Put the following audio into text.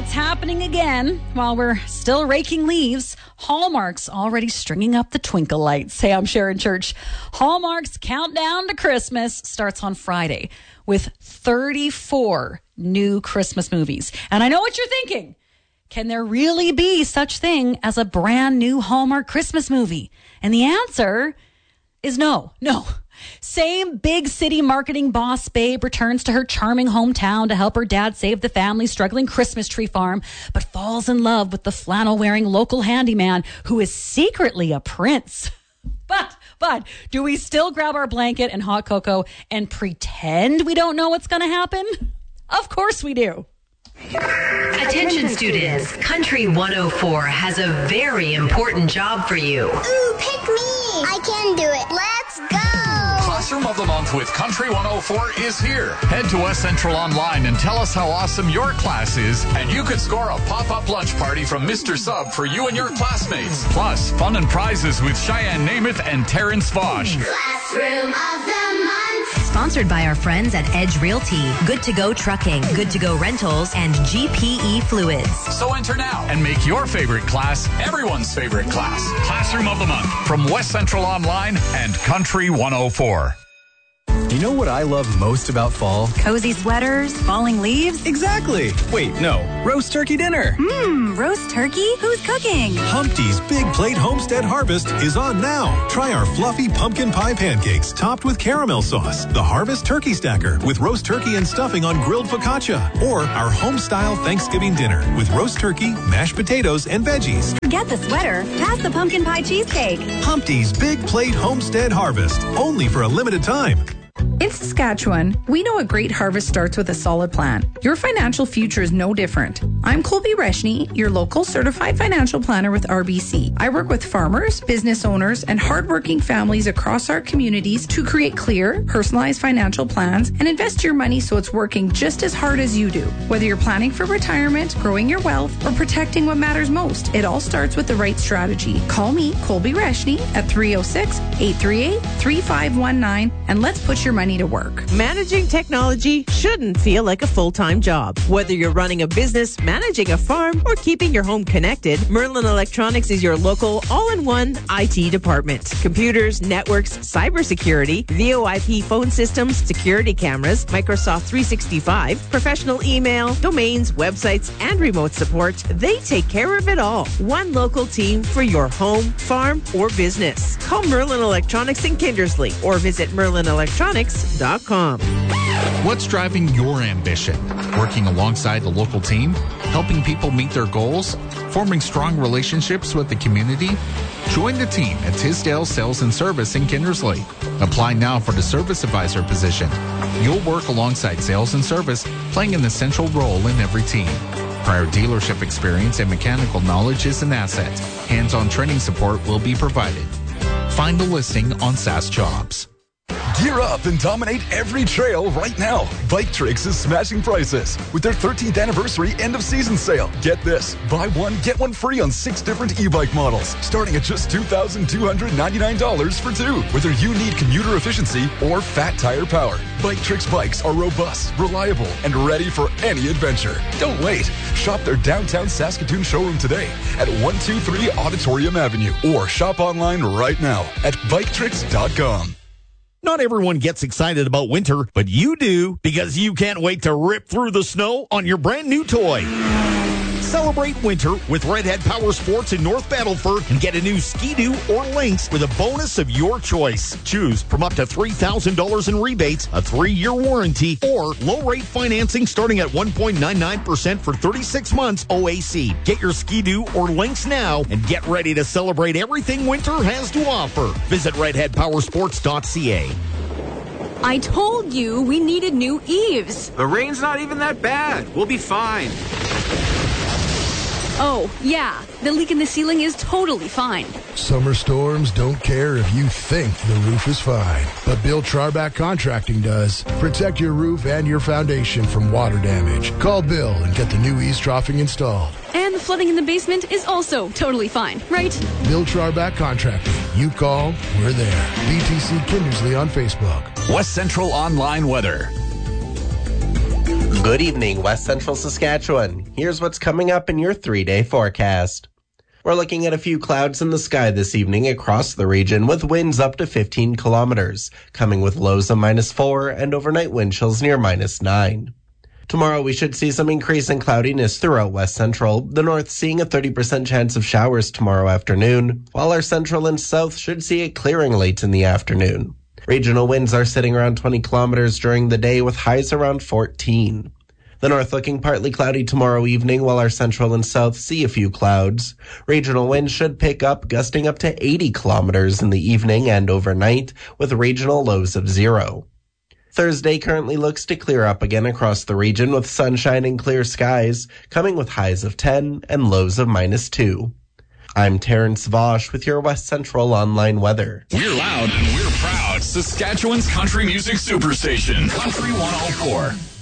it's happening again. While we're still raking leaves, Hallmark's already stringing up the twinkle lights. Hey, I'm Sharon Church. Hallmark's countdown to Christmas starts on Friday with 34 new Christmas movies. And I know what you're thinking. Can there really be such thing as a brand new Hallmark Christmas movie? And the answer is no. Same big city marketing boss babe returns to her charming hometown to help her dad save the family's struggling Christmas tree farm, but falls in love with the flannel-wearing local handyman who is secretly a prince. But do we still grab our blanket and hot cocoa and pretend we don't know what's going to happen? Of course we do. Attention students, Country 104 has a very important job for you. Ooh, pick me! I can do it. Let's go! Classroom of the Month with Country 104 is here. Head to West Central Online and tell us how awesome your class is, and you could score a pop-up lunch party from Mr. Sub for you and your classmates. Plus, fun and prizes with Cheyenne Namath and Terrence Vosh. Classroom of the Month. Sponsored by our friends at Edge Realty, Good to Go Trucking, Good to Go Rentals, and GPE Fluids. So enter now and make your favorite class everyone's favorite class. Classroom of the Month from West Central Online and Country 104. You know what I love most about fall? Cozy sweaters, falling leaves. Exactly. Wait, no. Roast turkey dinner. Roast turkey? Who's cooking? Humpty's Big Plate Homestead Harvest is on now. Try our fluffy pumpkin pie pancakes topped with caramel sauce, the Harvest Turkey Stacker with roast turkey and stuffing on grilled focaccia, or our home-style Thanksgiving dinner with roast turkey, mashed potatoes, and veggies. Forget the sweater. Pass the pumpkin pie cheesecake. Humpty's Big Plate Homestead Harvest, only for a limited time. In Saskatchewan, we know a great harvest starts with a solid plan. Your financial future is no different. I'm Colby Reshny, your local certified financial planner with RBC. I work with farmers, business owners, and hardworking families across our communities to create clear, personalized financial plans and invest your money so it's working just as hard as you do. Whether you're planning for retirement, growing your wealth, or protecting what matters most, it all starts with the right strategy. Call me, Colby Reshny, at 306-838-3519, and let's put your money to work. Managing technology shouldn't feel like a full-time job. Whether you're running a business, managing a farm, or keeping your home connected, Merlin Electronics is your local all-in-one IT department. Computers, networks, cybersecurity, VoIP phone systems, security cameras, Microsoft 365, professional email, domains, websites, and remote support. They take care of it all. One local team for your home, farm, or business. Call Merlin Electronics in Kindersley or visit merlinelectronics.com. What's driving your ambition? Working alongside a local team? Helping people meet their goals? Forming strong relationships with the community? Join the team at Tisdale Sales and Service in Kindersley. Apply now for the service advisor position. You'll work alongside sales and service, playing an essential role in every team. Prior dealership experience and mechanical knowledge is an asset. Hands-on training support will be provided. Find the listing on SAS Jobs. Gear up and dominate every trail right now. Bike Tricks is smashing prices with their 13th anniversary end-of-season sale. Get this, buy one, get one free on 6 different e-bike models, starting at just $2,299 for 2. Whether you need commuter efficiency or fat tire power, Bike Tricks bikes are robust, reliable, and ready for any adventure. Don't wait. Shop their downtown Saskatoon showroom today at 123 Auditorium Avenue or shop online right now at biketricks.com. Not everyone gets excited about winter, but you do because you can't wait to rip through the snow on your brand new toy. Celebrate winter with Redhead Power Sports in North Battleford and get a new Ski-Doo or Lynx with a bonus of your choice. Choose from up to $3,000 in rebates, a 3-year warranty, or low-rate financing starting at 1.99% for 36 months OAC. Get your Ski-Doo or Lynx now and get ready to celebrate everything winter has to offer. Visit redheadpowersports.ca. I told you we needed new eaves. The rain's not even that bad. We'll be fine. Oh, yeah. The leak in the ceiling is totally fine. Summer storms don't care if you think the roof is fine. But Bill Charback Contracting does. Protect your roof and your foundation from water damage. Call Bill and get the new eaves troughing installed. And the flooding in the basement is also totally fine, right? Bill Charback Contracting. You call, we're there. BTC Kindersley on Facebook. West Central Online Weather. Good evening, West Central Saskatchewan. Here's what's coming up in your 3-day forecast. We're looking at a few clouds in the sky this evening across the region with winds up to 15 kilometers, coming with lows of -4 and overnight wind chills near -9. Tomorrow we should see some increase in cloudiness throughout West Central, the north seeing a 30% chance of showers tomorrow afternoon, while our central and south should see it clearing late in the afternoon. Regional winds are sitting around 20 kilometers during the day with highs around 14. The north looking partly cloudy tomorrow evening while our central and south see a few clouds. Regional winds should pick up, gusting up to 80 kilometers in the evening and overnight with regional lows of 0. Thursday currently looks to clear up again across the region with sunshine and clear skies, coming with highs of 10 and lows of -2. I'm Terrence Vosch with your West Central online weather. We're loud and we're proud. Saskatchewan's country music superstation. Country 104.